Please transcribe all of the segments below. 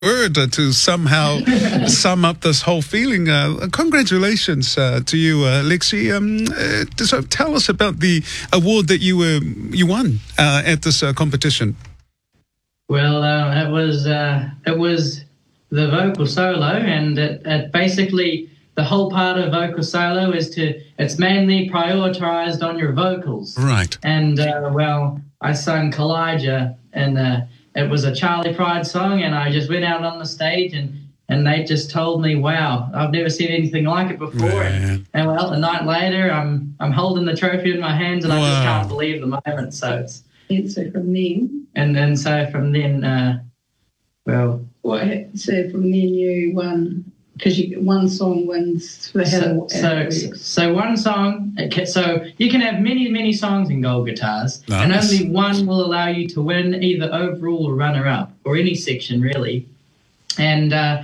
word to somehow sum up this whole feeling. Congratulations to you, Lexi. So tell us about the award that you won at this competition. Well, it was the vocal solo, and it basically the whole part of vocal solo is it's mainly prioritized on your vocals. Right. And well, I sung Kalijah, and it was a Charlie Pride song, and I just went out on the stage, and they just told me, "Wow, I've never seen anything like it before." And well, a night later, I'm holding the trophy in my hands, and I just can't believe the moment. So so from then, and so from then, so from then you won, because one song wins for so one song. So you can have many songs in gold guitars, nice. And only one will allow you to win either overall or runner up, or any section really. And I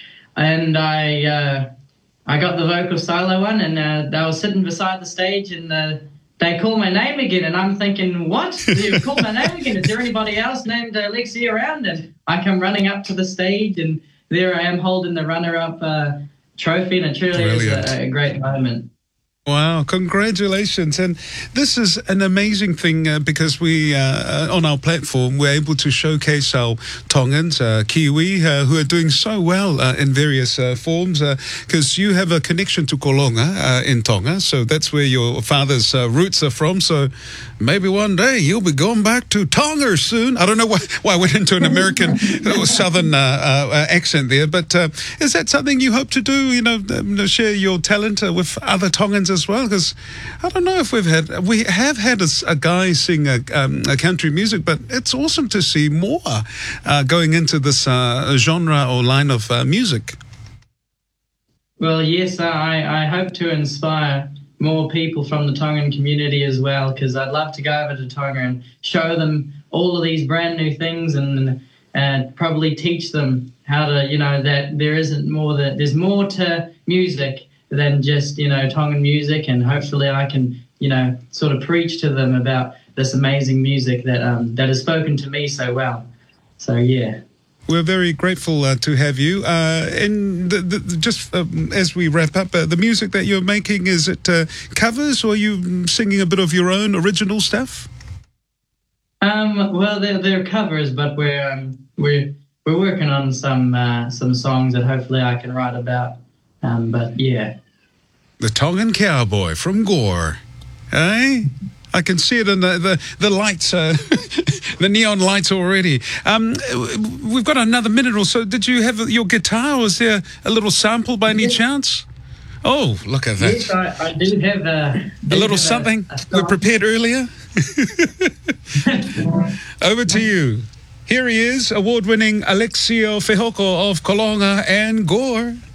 got the vocal solo one, and they were sitting beside the stage, and they called my name again, and I'm thinking, what? They called my name again? Is there anybody else named Lexi around? And I come running up to the stage, and there I am holding the runner-up trophy, and it truly is a great moment. Wow, congratulations. And this is an amazing thing because we, on our platform, we're able to showcase our Tongans, Kiwi, who are doing so well in various forms, because you have a connection to Kolonga in Tonga, so that's where your father's roots are from. So maybe one day you'll be going back to Tonga soon. I don't know why I went into an American southern accent there, but is that something you hope to do, share your talent with other Tongans as well? Because I don't know if we have had a guy sing a country music, but it's awesome to see more going into this genre or line of music. Well, yes, I hope to inspire more people from the Tongan community as well, because I'd love to go over to Tonga and show them all of these brand new things, and probably teach them how to, that there's more to music than just, Tongan music, and hopefully I can, sort of preach to them about this amazing music that has spoken to me so well. So, yeah. We're very grateful to have you. And just as we wrap up, the music that you're making, is it covers, or are you singing a bit of your own original stuff? Well, they're covers, but we're working on some songs that hopefully I can write about. But yeah. The Tongan Cowboy from Gore. Eh? I can see it in the lights, the neon lights already. We've got another minute or so. Did you have your guitar, or is there a little sample by any chance? Oh, look at that. Yes, I do have a little something we prepared earlier. Over to you. Here he is, award-winning Alexio Fehoko of Kolonga and Gore.